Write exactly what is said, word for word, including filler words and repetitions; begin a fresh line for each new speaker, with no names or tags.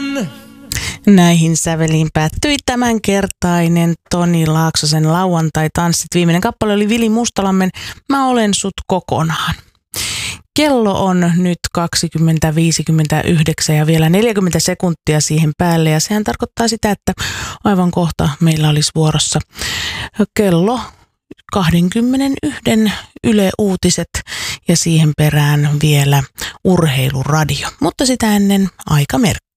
Näihin säveliin päättyi tämänkertainen Toni Laaksosen lauantai-tanssit. Viimeinen kappale oli Vili Mustalammen Mä olen sut kokonaan. Kello on nyt kaksikymmentä viisikymmentäyhdeksän ja vielä neljäkymmentä sekuntia siihen päälle. Ja sehän tarkoittaa sitä, että aivan kohta meillä olisi vuorossa kello kaksikymmentäyksi Yle Uutiset ja siihen perään vielä Urheiluradio. Mutta sitä ennen aikamerkki.